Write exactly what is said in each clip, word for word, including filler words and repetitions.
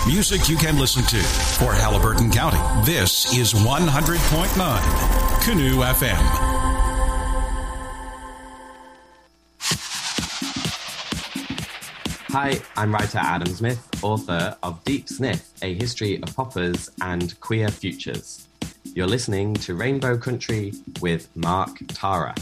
Music you can listen to. For Haliburton County, this is one hundred point nine Canoe F M. Hi, I'm writer Adam Smith, author of Deep Sniff, A History of Poppers and Queer Futures. You're listening to Rainbow Country with Mark Tara.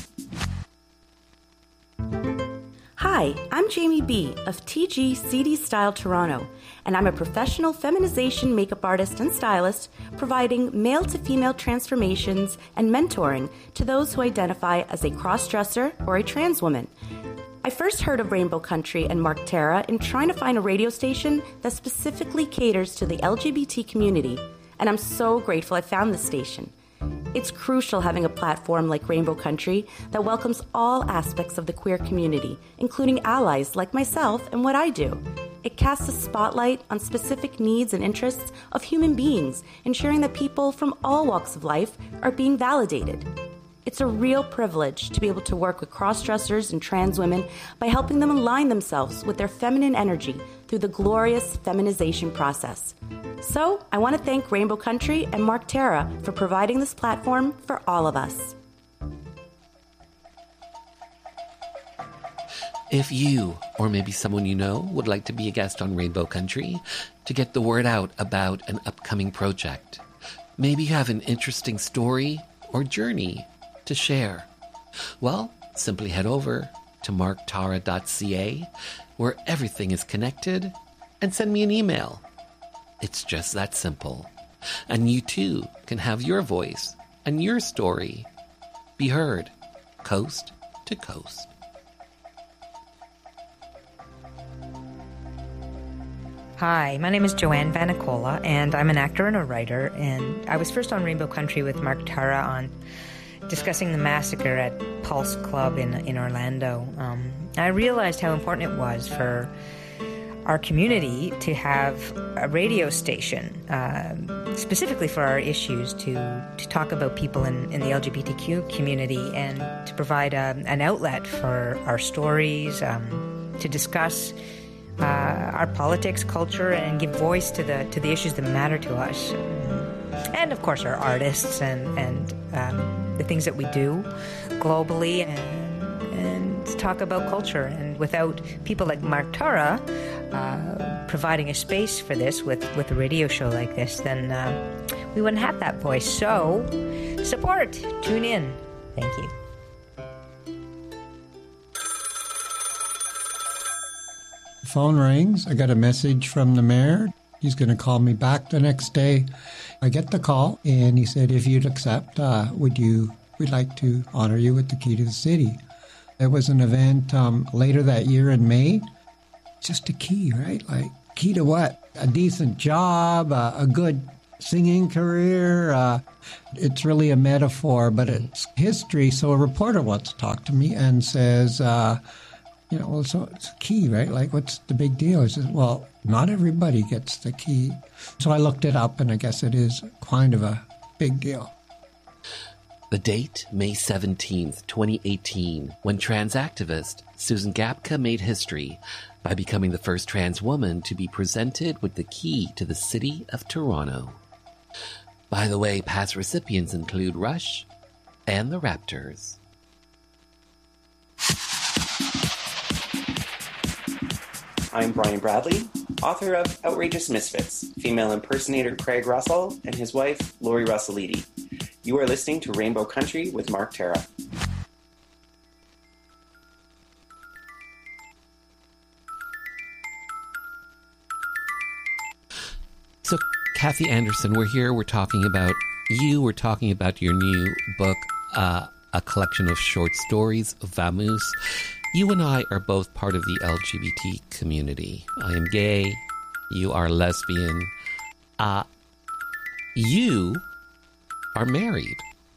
Hi, I'm Jamie B. of T G C D Style Toronto, and I'm a professional feminization makeup artist and stylist providing male-to-female transformations and mentoring to those who identify as a cross-dresser or a trans woman. I first heard of Rainbow Country and Mark Tara in trying to find a radio station that specifically caters to the L G B T community, and I'm so grateful I found this station. It's crucial having a platform like Rainbow Country that welcomes all aspects of the queer community, including allies like myself and what I do. It casts a spotlight on specific needs and interests of human beings, ensuring that people from all walks of life are being validated. It's a real privilege to be able to work with cross-dressers and trans women by helping them align themselves with their feminine energy through the glorious feminization process. So, I want to thank Rainbow Country and Mark Tara for providing this platform for all of us. If you, or maybe someone you know, would like to be a guest on Rainbow Country to get the word out about an upcoming project, maybe you have an interesting story or journey to share, well, simply head over to mark tara dot c a, where everything is connected, and send me an email. It's just that simple. And you too can have your voice and your story be heard coast to coast. Hi, my name is Joanne Vanicola, and I'm an actor and a writer, and I was first on Rainbow Country with Mark Tara on discussing the massacre at Pulse Club in in Orlando. Um, I realized how important it was for our community to have a radio station, uh, specifically for our issues, to, to talk about people in, in the L G B T Q community and to provide a, an outlet for our stories, um, to discuss uh, our politics, culture, and give voice to the to the issues that matter to us. And, of course, our artists and, and um, the things that we do globally, and, and talk about culture. And without people like Mark Tara uh, providing a space for this with, with a radio show like this, then uh, we wouldn't have that voice. So, support. Tune in. Thank you. Phone rings. I got a message from the mayor. He's going to call me back the next day. I get the call, and he said, if you'd accept, uh, would you, we'd like to honor you with the key to the city. There was an event um, later that year in May. Just a key, right? Like, key to what? A decent job, uh, a good singing career. Uh, it's really a metaphor, but it's history. So a reporter wants to talk to me and says, uh, you know, well, so it's a key, right? Like, what's the big deal? I said, well, not everybody gets the key. So I looked it up, and I guess it is kind of a big deal. The date, May seventeenth, twenty eighteen, when trans activist Susan Gapka made history by becoming the first trans woman to be presented with the key to the city of Toronto. By the way, past recipients include Rush and the Raptors. I'm Brian Bradley, author of Outrageous Misfits, female impersonator Craig Russell and his wife, Lori Russellidi. You are listening to Rainbow Country with Mark Tara. So, Kathy Anderson, we're here, we're talking about you, we're talking about your new book, uh, a collection of short stories, Vamoose. You and I are both part of the L G B T community. I am gay. You are lesbian. Uh, you are married.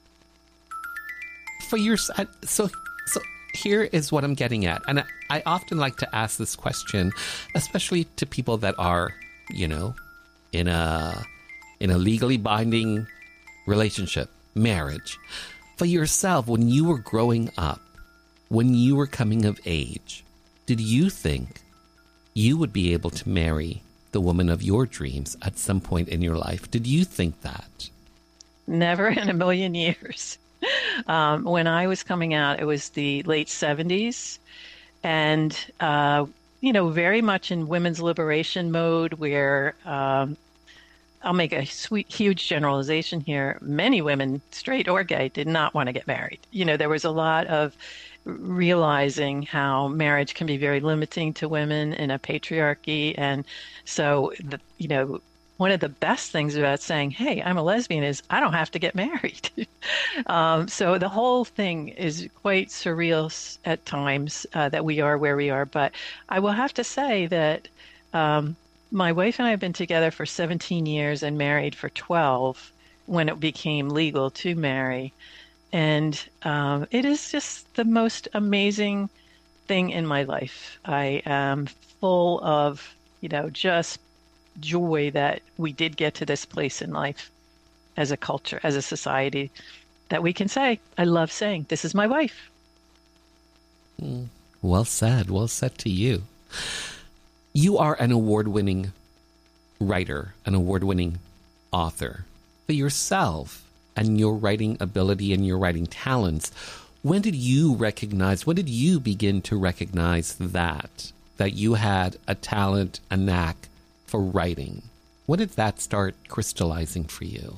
For your so so here is what I'm getting at, and I, I often like to ask this question, especially to people that are, you know, in a in a legally binding relationship, marriage. For yourself, when you were growing up, when you were coming of age, did you think you would be able to marry the woman of your dreams at some point in your life. Did you think that? Never in a million years. Um, when I was coming out, it was the late seventies. And, uh, you know, very much in women's liberation mode where um, I'll make a sweet, huge generalization here. Many women, straight or gay, did not want to get married. You know, there was a lot of realizing how marriage can be very limiting to women in a patriarchy. And so, the, you know, one of the best things about saying, hey, I'm a lesbian is I don't have to get married. um, so the whole thing is quite surreal at times uh, that we are where we are. But I will have to say that um, my wife and I have been together for seventeen years and married for twelve when it became legal to marry. And um, it is just the most amazing thing in my life. I am full of, you know, just joy that we did get to this place in life as a culture, as a society, that we can say, I love saying, this is my wife. Mm, well said. Well said to you. You are an award-winning writer, an award-winning author. For yourself and your writing ability and your writing talents, when did you recognize, when did you begin to recognize that, that you had a talent, a knack for writing? When did that start crystallizing for you?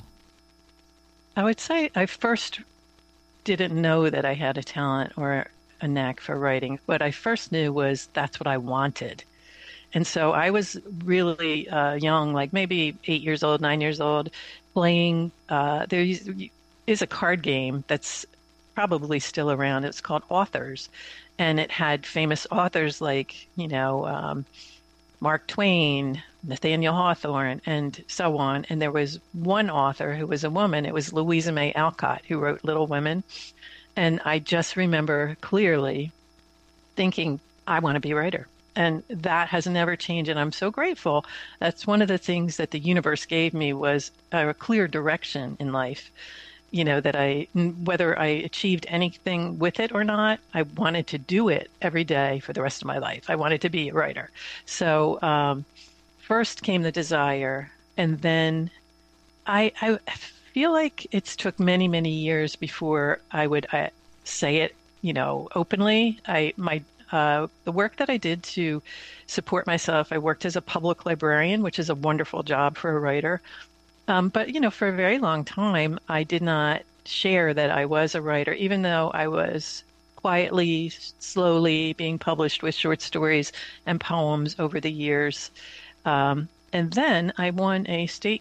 I would say I first didn't know that I had a talent or a knack for writing. What I first knew was that's what I wanted. And so I was really uh, young, like maybe eight years old, nine years old, playing. Uh, there is a card game that's probably still around. It's called Authors. And it had famous authors like, you know, um, Mark Twain, Nathaniel Hawthorne, and so on. And there was one author who was a woman. It was Louisa May Alcott, who wrote Little Women. And I just remember clearly thinking, I want to be a writer. And that has never changed. And I'm so grateful. That's one of the things that the universe gave me was a clear direction in life. You know, that I, whether I achieved anything with it or not, I wanted to do it every day for the rest of my life. I wanted to be a writer. So um, first came the desire. And then I, I feel like it's took many, many years before I would uh, say it, you know, openly. I, my, uh, the work that I did to support myself, I worked as a public librarian, which is a wonderful job for a writer. Um, but, you know, for a very long time, I did not share that I was a writer, even though I was quietly, slowly being published with short stories and poems over the years. Um, and then I won a state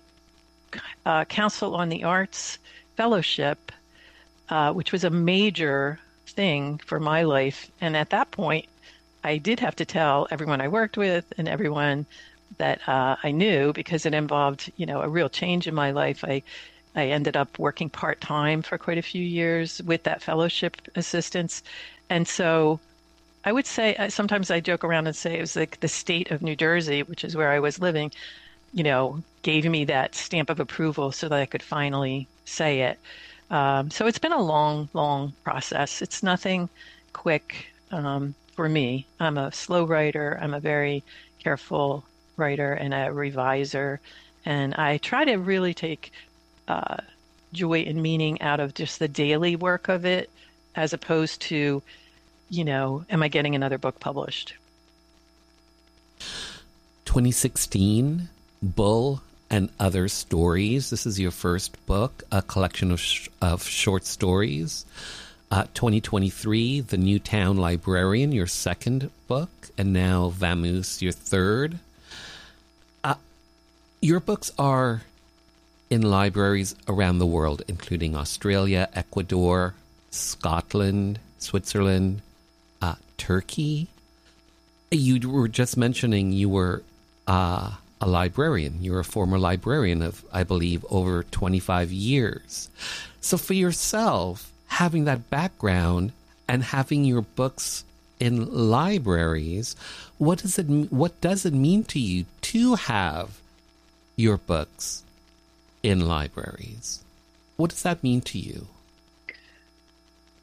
uh, Council on the Arts fellowship, uh, which was a major thing for my life. And at that point, I did have to tell everyone I worked with and everyone that uh, I knew, because it involved, you know, a real change in my life. I, I ended up working part-time for quite a few years with that fellowship assistance. And so I would say, sometimes I joke around and say it was like the state of New Jersey, which is where I was living, you know, gave me that stamp of approval so that I could finally say it. Um, so it's been a long, long process. It's nothing quick um, for me. I'm a slow writer. I'm a very careful writer and a reviser, and I try to really take uh, joy and meaning out of just the daily work of it, as opposed to, you know, am I getting another book published? twenty sixteen, Bull and Other Stories. This is your first book, a collection of sh- of short stories. Uh, twenty twenty-three, The Newtown Librarian, your second book, and now Vamoose, your third. Your books are in libraries around the world, including Australia, Ecuador, Scotland, Switzerland, uh, Turkey. You were just mentioning you were uh, a librarian. You're a former librarian of, I believe, over twenty-five years. So for yourself, having that background and having your books in libraries, what does it what does it mean to you to have your books in libraries? What does that mean to you?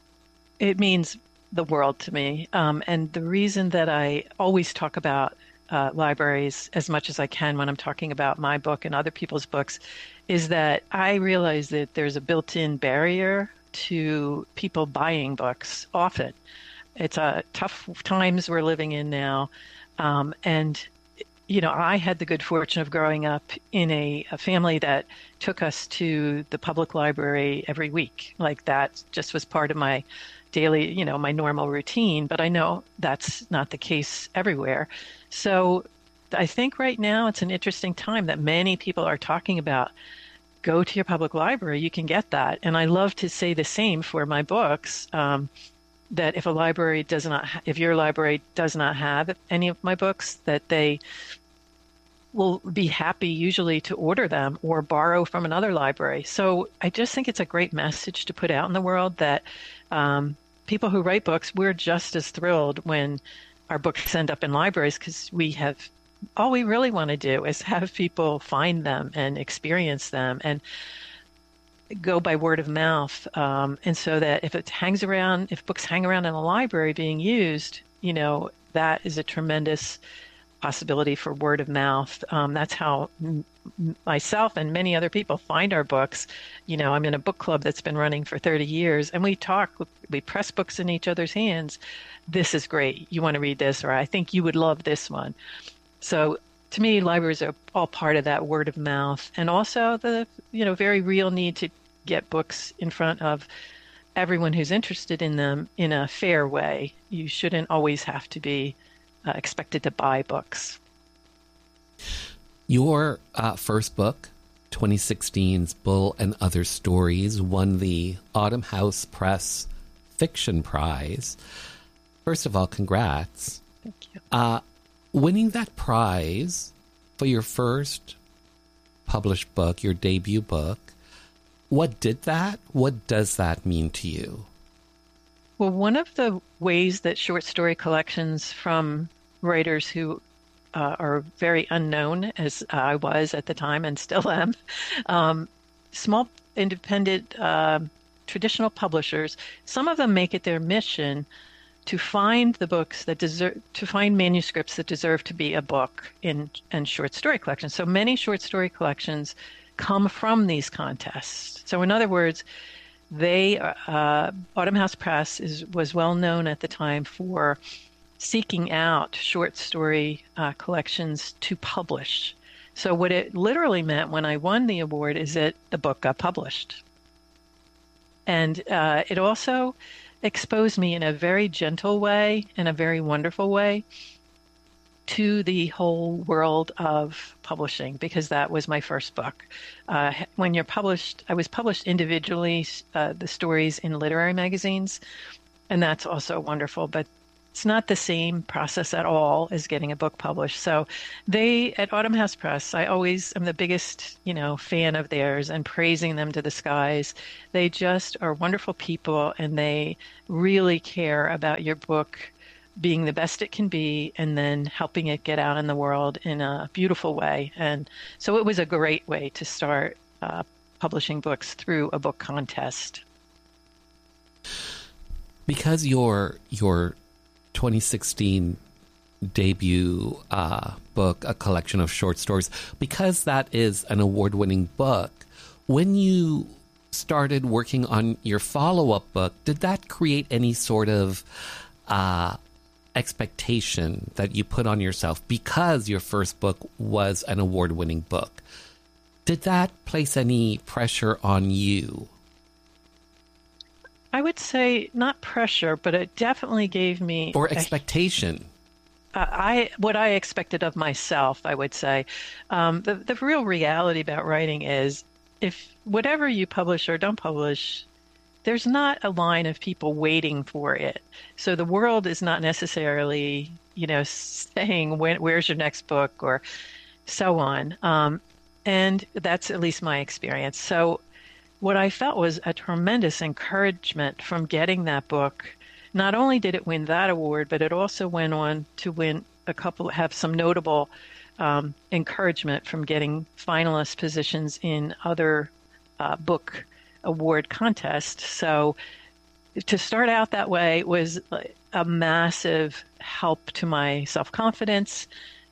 It means the world to me. Um, and the reason that I always talk about uh, libraries as much as I can when I'm talking about my book and other people's books is that I realize that there's a built-in barrier to people buying books often. It's a tough times we're living in now. Um, and, you know, I had the good fortune of growing up in a, a family that took us to the public library every week. Like that just was part of my daily, you know, my normal routine. But I know that's not the case everywhere. So I think right now it's an interesting time that many people are talking about. Go to your public library, you can get that. And I love to say the same for my books, um, that if a library does not, ha- if your library does not have any of my books, that they will be happy usually to order them or borrow from another library. So I just think it's a great message to put out in the world that um, people who write books, we're just as thrilled when our books end up in libraries because we have all we really want to do is have people find them and experience them and go by word of mouth. Um, and so that if it hangs around, if books hang around in a library being used, you know, that is a tremendous possibility for word of mouth. Um, that's how m- myself and many other people find our books. You know, I'm in a book club that's been running for thirty years and we talk, we press books in each other's hands. This is great. You want to read this, or I think you would love this one. So to me, libraries are all part of that word of mouth, and also the, you know, very real need to get books in front of everyone who's interested in them in a fair way. You shouldn't always have to be uh, expected to buy books. Your uh, first book, twenty sixteen's Bull and Other Stories, won the Autumn House Press Fiction Prize. First of all, congrats. Thank you. Uh, winning that prize for your first published book, your debut book, what did that? What does that mean to you? Well, one of the ways that short story collections from writers who uh, are very unknown, as I was at the time and still am, um, small independent uh, traditional publishers, some of them make it their mission to find the books that deserve, to find manuscripts that deserve to be a book in, in short story collections. So many short story collections come from these contests. So in other words, they, uh, Autumn House Press is, was well known at the time for seeking out short story uh, collections to publish. So what it literally meant when I won the award is that the book got published. And uh, it also exposed me in a very gentle way, in a very wonderful way, to the whole world of publishing, because that was my first book. Uh, when you're published, I was published individually, uh, the stories in literary magazines, and that's also wonderful, but it's not the same process at all as getting a book published. So they, at Autumn House Press, I always am the biggest, you know, fan of theirs and praising them to the skies. They just are wonderful people, and they really care about your book being the best it can be and then helping it get out in the world in a beautiful way. And so it was a great way to start uh, publishing books through a book contest. Because your your twenty sixteen debut uh, book, a collection of short stories, because that is an award-winning book, when you started working on your follow-up book, did that create any sort of uh, expectation that you put on yourself because your first book was an award-winning book? Did that place any pressure on you? I would say not pressure, but it definitely gave me... Or expectation. A, uh, I what I expected of myself, I would say. Um, the, the real reality about writing is if whatever you publish or don't publish, there's not a line of people waiting for it. So the world is not necessarily, you know, saying, when, where's your next book or so on. Um, and that's at least my experience. So what I felt was a tremendous encouragement from getting that book. Not only did it win that award, but it also went on to win a couple, have some notable um, encouragement from getting finalist positions in other uh, book award contests. So to start out that way was a massive help to my self-confidence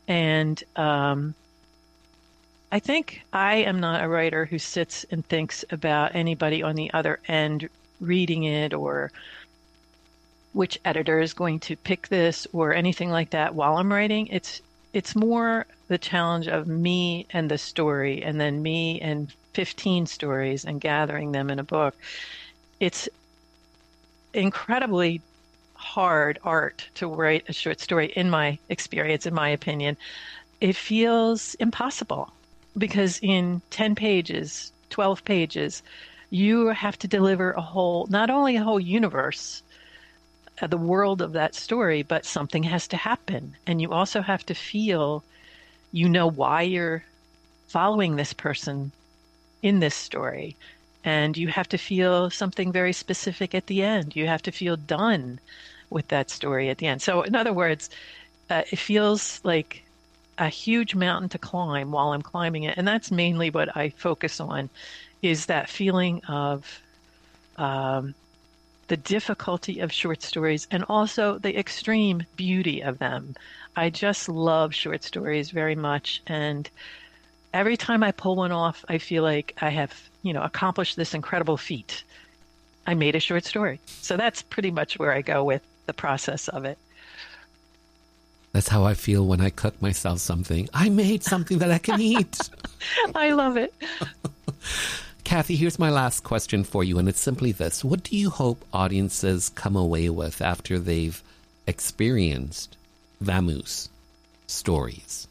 And um, I think I am not a writer who sits and thinks about anybody on the other end reading it, or which editor is going to pick this or anything like that while I'm writing. It's it's more the challenge of me and the story, and then me and fifteen stories and gathering them in a book. It's incredibly hard art to write a short story, in my experience, in my opinion. It feels impossible because in ten pages, twelve pages, you have to deliver a whole, not only a whole universe, uh, the world of that story, but something has to happen. And you also have to feel, you know, why you're following this person in this story. And you have to feel something very specific at the end. You have to feel done with that story at the end. So in other words, uh, it feels like a huge mountain to climb while I'm climbing it. And that's mainly what I focus on, is that feeling of um, the difficulty of short stories and also the extreme beauty of them. I just love short stories very much. And every time I pull one off, I feel like I have, you know, accomplished this incredible feat. I made a short story. So that's pretty much where I go with the process of it. That's how I feel when I cook myself something. I made something that I can eat. I love it. Kathy, here's my last question for you, and it's simply this. What do you hope audiences come away with after they've experienced Vamoose stories?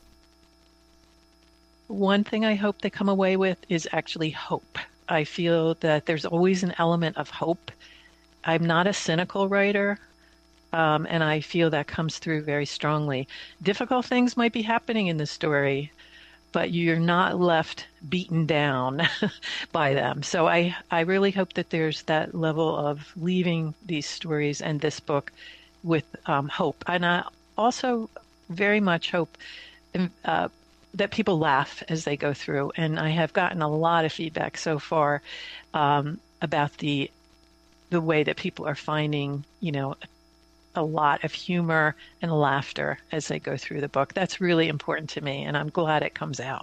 One thing I hope they come away with is actually hope. I feel that there's always an element of hope. I'm not a cynical writer. Um, and I feel that comes through very strongly. Difficult things might be happening in the story, but you're not left beaten down by them. So I, I really hope that there's that level of leaving these stories and this book with um, hope. And I also very much hope uh, that people laugh as they go through. And I have gotten a lot of feedback so far um, about the the way that people are finding, you know, a lot of humor and laughter as they go through the book. That's really important to me, and I'm glad it comes out.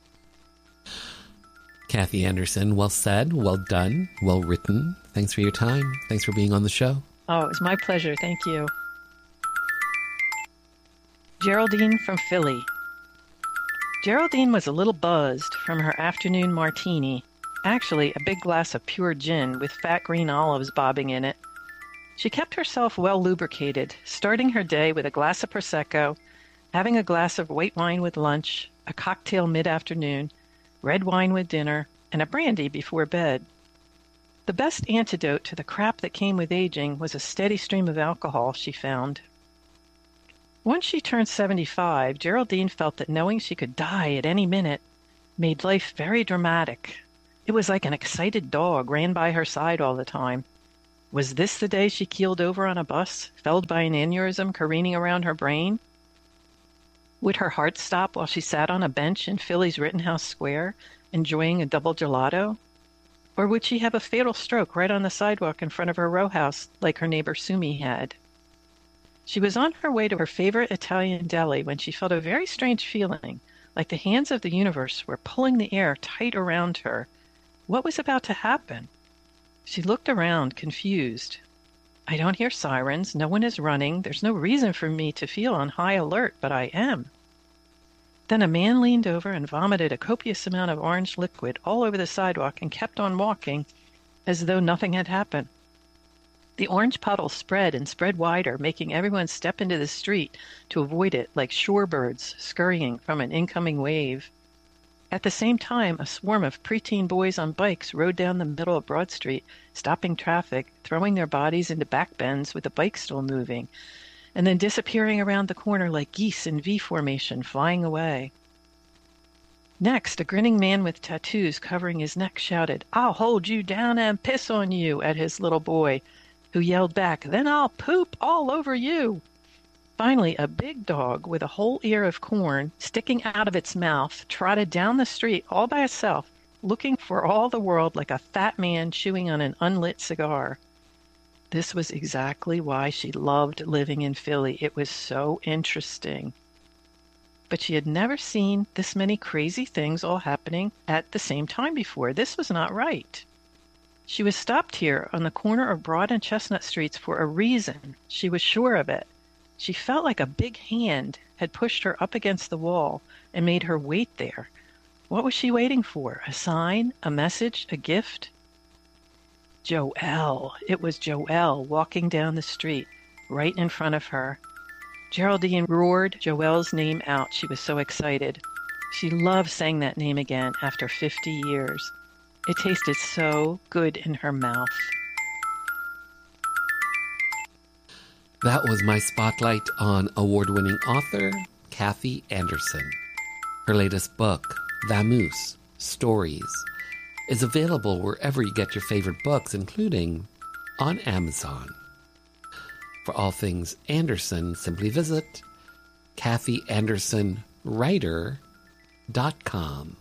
Kathy Anderson, well said, well done, well written. Thanks for your time. Thanks for being on the show. Oh, it was my pleasure. Thank you. Geraldine from Philly. Geraldine was a little buzzed from her afternoon martini, actually a big glass of pure gin with fat green olives bobbing in it. She kept herself well lubricated, starting her day with a glass of Prosecco, having a glass of white wine with lunch, a cocktail mid-afternoon, red wine with dinner, and a brandy before bed. The best antidote to the crap that came with aging was a steady stream of alcohol, she found. Once she turned seventy-five, Geraldine felt that knowing she could die at any minute made life very dramatic. It was like an excited dog ran by her side all the time. Was this the day she keeled over on a bus, felled by an aneurysm careening around her brain? Would her heart stop while she sat on a bench in Philly's Rittenhouse Square, enjoying a double gelato? Or would she have a fatal stroke right on the sidewalk in front of her row house, like her neighbor Sumi had? She was on her way to her favorite Italian deli when she felt a very strange feeling, like the hands of the universe were pulling the air tight around her. What was about to happen? She looked around, confused. I don't hear sirens. No one is running. There's no reason for me to feel on high alert, but I am. Then a man leaned over and vomited a copious amount of orange liquid all over the sidewalk and kept on walking as though nothing had happened. The orange puddle spread and spread wider, making everyone step into the street to avoid it like shorebirds scurrying from an incoming wave. At the same time, a swarm of preteen boys on bikes rode down the middle of Broad Street, stopping traffic, throwing their bodies into back bends with the bike still moving, and then disappearing around the corner like geese in V formation, flying away. Next, a grinning man with tattoos covering his neck shouted, "I'll hold you down and piss on you," at his little boy, who yelled back, "Then I'll poop all over you." Finally, a big dog with a whole ear of corn sticking out of its mouth trotted down the street all by itself, looking for all the world like a fat man chewing on an unlit cigar. This was exactly why she loved living in Philly. It was so interesting. but she had never seen this many crazy things all happening at the same time before. This was not right. She was stopped here on the corner of Broad and Chestnut Streets for a reason. She was sure of it. She felt like a big hand had pushed her up against the wall and made her wait there. What was she waiting for? A sign? A message? A gift? Joelle. It was Joelle walking down the street, right in front of her. Geraldine roared Joelle's name out. She was so excited. She loved saying that name again after fifty years. It tasted so good in her mouth. That was my spotlight on award-winning author Kathy Anderson. Her latest book, Vamoose Stories, is available wherever you get your favorite books, including on Amazon. For all things Anderson, simply visit Kathy Anderson Writer dot com.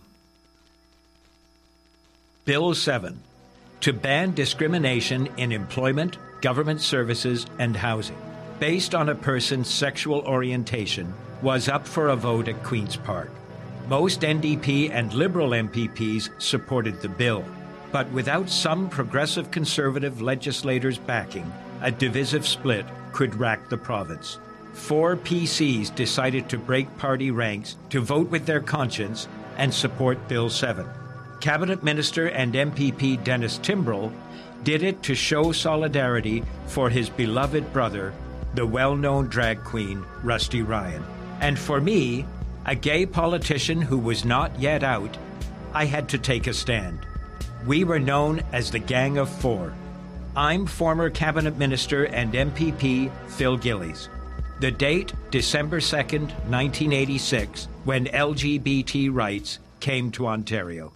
Bill seven, to ban discrimination in employment, government services, and housing, based on a person's sexual orientation, was up for a vote at Queen's Park. Most N D P and Liberal M P Ps supported the bill, but without some progressive conservative legislators backing, a divisive split could rack the province. Four P Cs decided to break party ranks to vote with their conscience and support Bill seven. Cabinet Minister and M P P Dennis Timbrell did it to show solidarity for his beloved brother, the well-known drag queen Rusty Ryan. And for me, a gay politician who was not yet out, I had to take a stand. We were known as the Gang of Four. I'm former Cabinet Minister and M P P Phil Gillies. The date, December second, nineteen eighty-six, when L G B T rights came to Ontario.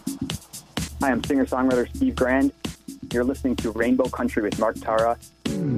Hi, I'm singer-songwriter Steve Grand. You're listening to Rainbow Country with Mark Tara.